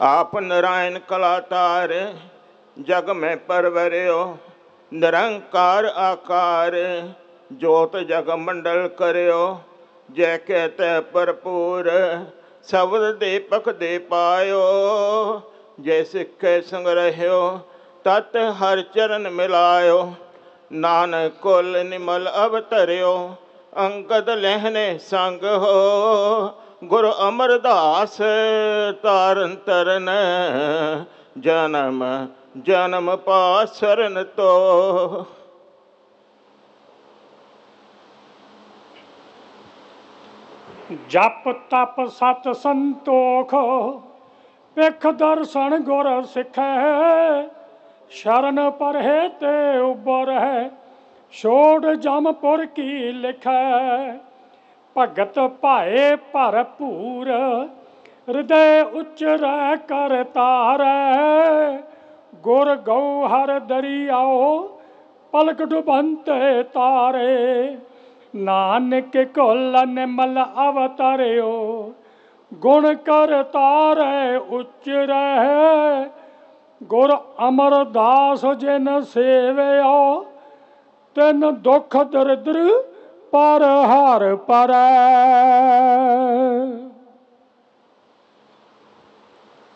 आप नारायण कलातार जग में परवरियो, निरंकार आकार जोत जग मंडल करियो। जय कहते भरपूर शब्द दीपक दे पायो, जय सिखे संग रहियो तत् हर चरण मिलायो। नानक कुल निमल अवतरियो, अंगद लहने संग हो। गुरु अमरदास तारन तरन, जन्म जन्म पासरन तो। जप तप सत संतोख, पिख दर्शन गुर सिखै। शरण परहे ते उबर है, छोड़ जमपुर की लिखै। भगत भाए भरपूर, हृदय उच्चरै कर तारै। गुर गौहर दरियाओ, पलक डुबंते तारे। नानक कुल निमल अवतरियो, गुण कर तारै उच्च रहे। गुर अमरदास जिन सेवियो, तिन दुख दरिद्र पर हार परै।